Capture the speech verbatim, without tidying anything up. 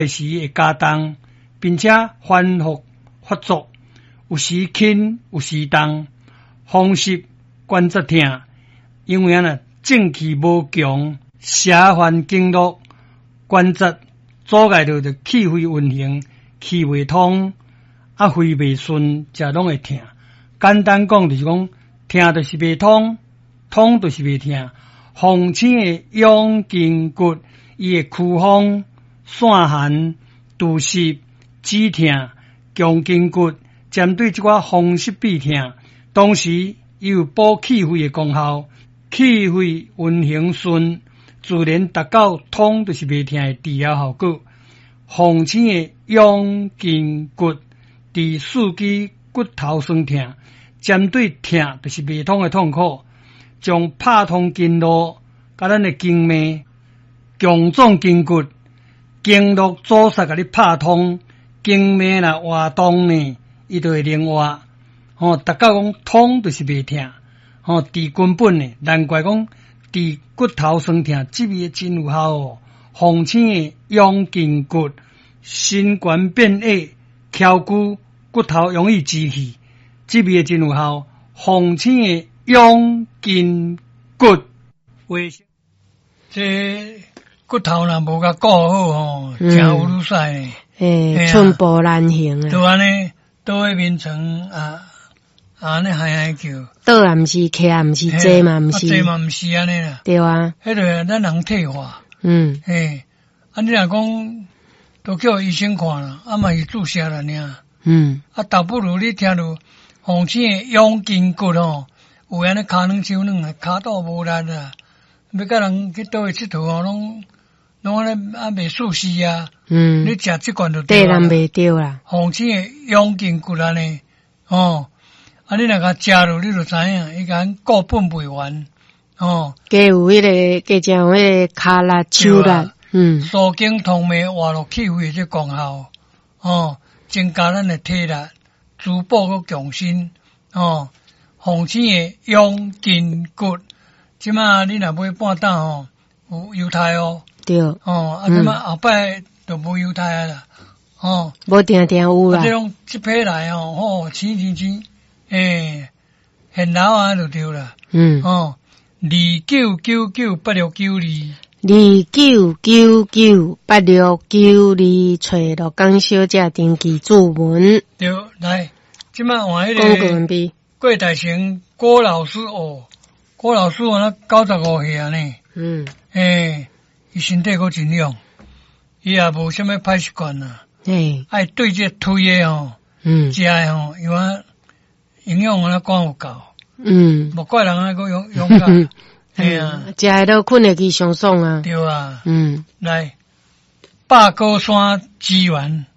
时会加重，并且反复发作，有时轻，有时重，风湿关节痛，因为啊，正气无强，下翻经络关节阻碍到着气血运行，气未通，啊肺未顺，才拢会痛。简单讲就是讲，痛就是未通，通就是未痛。风清的养筋骨，伊会驱风、散寒、除湿、止痛、强筋骨，针对这款风湿痹痛，同时伊有补气血的功效，气血运行顺，自然达到通就是未痛的治疗效果。风清的养筋骨，治四肢骨头酸痛，针对痛就是未通的痛苦，将拍通经络，甲咱的经脉强壮筋骨，经络阻塞，甲你拍通，经脉若活动呢，伊就会灵活。吼、哦，达到讲通就是未痛，吼、哦，治根本呢，难怪讲治骨头酸痛，这味真有效哦。风清的养筋骨，心肝变矮，翘骨骨头容易支气，这味真有效。风清的养筋骨，为这骨头若无甲顾好吼，真有愈使呢。 诶，寸步难行啊！ 就安尼倒喺面床啊，安尼嗨嗨叫。 倒也毋是，徛也毋是，坐嘛毋是， 坐嘛毋是安尼啦。 对啊， 迄个咱人退化。 嗯， 嘿，啊，你若讲都叫医生看啦，啊嘛是注射啦尔。 嗯， 啊，倒不如你听到风清的养筋骨吼，有安尼骹软手软啊，骹肚无力啊，要甲人去倒去佚佗吼，拢拢安尼啊袂舒适啊。 嗯， 你食即罐就对啦，对人袂对啦。 风清的养筋骨安尼，哦，啊你若甲食落，你就知影，伊甲固本培元，哦， 加有迄、那个，加正有迄个骹力、手力，嗯， 疏经通脉，活络气血这功效，哦，增加咱的体力，滋补个强身，哦，风清的养筋骨，即马你若买半担吼，有犹太哦， 对， 哦，啊即马后摆就无犹太啊啦，哦， 无定定有啦， 啊，这种一批来哦，吼、哦，钱钱钱，诶，现老啊就对啦， 嗯， 哦，二九九九八六九二。 二九九九八六九二，找罗江小姐登记注文。 对，来，即摆换迄广告完毕。 郭大成郭老师哦，郭老师啊，九十五岁啊呢。 嗯。 诶，伊身体阁真勇，伊也无啥物歹习惯啊。 诶。 爱对这推诶吼， 嗯， 食诶吼，因为营养啊管有够。 嗯。 无怪人啊，阁勇勇敢。嘿啊， 食诶都困会去上爽啊。 对啊。 嗯。 来，八高山资源